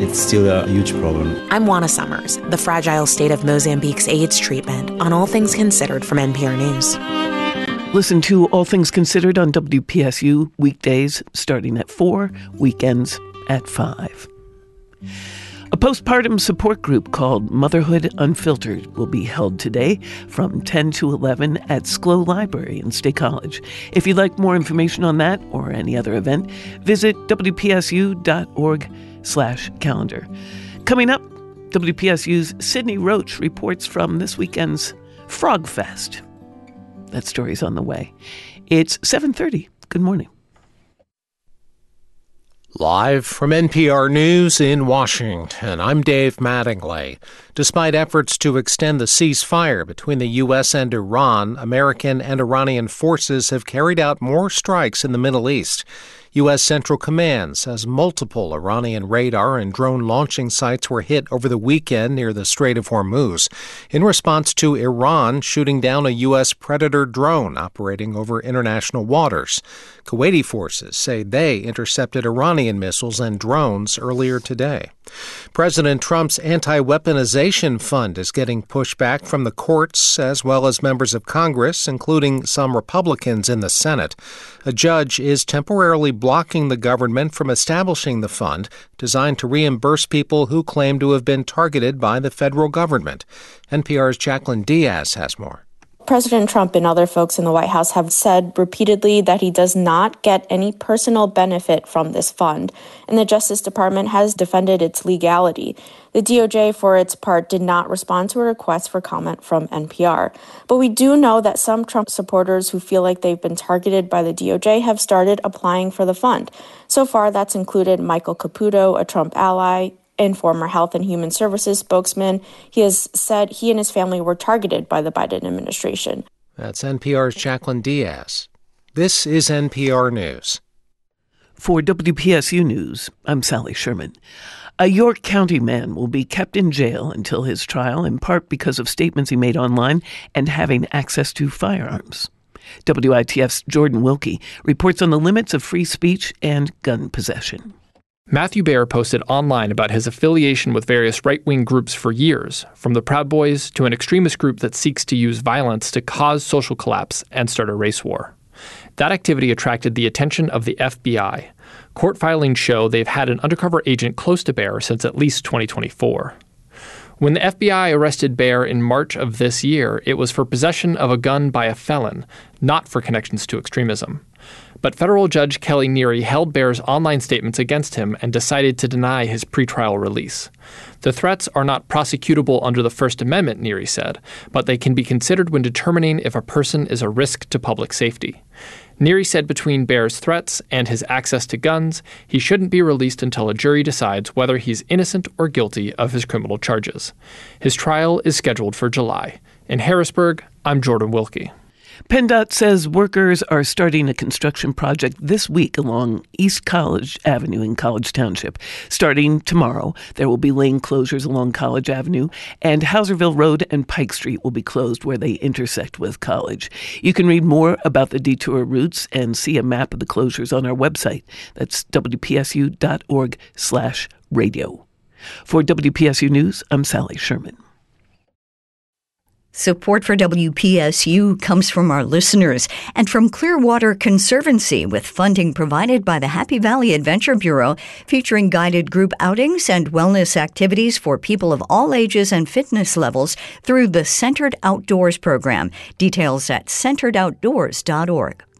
it's still a huge problem. I'm Juana Summers, the fragile state of Mozambique's AIDS treatment on All Things Considered from NPR News. Listen to All Things Considered on WPSU weekdays starting at 4, weekends at 5. A postpartum support group called Motherhood Unfiltered will be held today from 10 to 11 at SCLO Library in State College. If you'd like more information on that or any other event, visit wpsu.org/calendar. Coming up, WPSU's Sydney Roach reports from this weekend's Frog Fest. That story's on the way. It's 7:30. Good morning. Live from NPR News in Washington, I'm Dave Mattingly. Despite efforts to extend the ceasefire between the U.S. and Iran, American and Iranian forces have carried out more strikes in the Middle East. U.S. Central Command says multiple Iranian radar and drone launching sites were hit over the weekend near the Strait of Hormuz in response to Iran shooting down a U.S. Predator drone operating over international waters. Kuwaiti forces say they intercepted Iranian missiles and drones earlier today. President Trump's anti-weaponization fund is getting pushback from the courts as well as members of Congress, including some Republicans in the Senate. A judge is temporarily blocking the government from establishing the fund designed to reimburse people who claim to have been targeted by the federal government. NPR's Jacqueline Diaz has more. President Trump and other folks in the White House have said repeatedly that he does not get any personal benefit from this fund, and the Justice Department has defended its legality. The DOJ, for its part, did not respond to a request for comment from NPR. But we do know that some Trump supporters who feel like they've been targeted by the DOJ have started applying for the fund. So far, that's included Michael Caputo, a Trump ally, and former Health and Human Services spokesman. He has said he and his family were targeted by the Biden administration. That's NPR's Jacqueline Diaz. This is NPR News. For WPSU News, I'm Sally Sherman. A York County man will be kept in jail until his trial, in part because of statements he made online and having access to firearms. WITF's Jordan Wilkie reports on the limits of free speech and gun possession. Matthew Baer posted online about his affiliation with various right-wing groups for years, from the Proud Boys to an extremist group that seeks to use violence to cause social collapse and start a race war. That activity attracted the attention of the FBI. Court filings show they've had an undercover agent close to Baer since at least 2024. When the FBI arrested Baer in March of this year, it was for possession of a gun by a felon, not for connections to extremism. But federal judge Kelly Neary held Baer's online statements against him and decided to deny his pretrial release. The threats are not prosecutable under the First Amendment, Neary said, but they can be considered when determining if a person is a risk to public safety. Neary said between Baer's threats and his access to guns, he shouldn't be released until a jury decides whether he's innocent or guilty of his criminal charges. His trial is scheduled for July. In Harrisburg, I'm Jordan Wilkie. PennDOT says workers are starting a construction project this week along East College Avenue in College Township. Starting tomorrow, there will be lane closures along College Avenue, and Hauserville Road and Pike Street will be closed where they intersect with College. You can read more about the detour routes and see a map of the closures on our website. That's wpsu.org/radio. For WPSU News, I'm Sally Sherman. Support for WPSU comes from our listeners and from Clearwater Conservancy, with funding provided by the Happy Valley Adventure Bureau, featuring guided group outings and wellness activities for people of all ages and fitness levels through the Centered Outdoors program. Details at centeredoutdoors.org.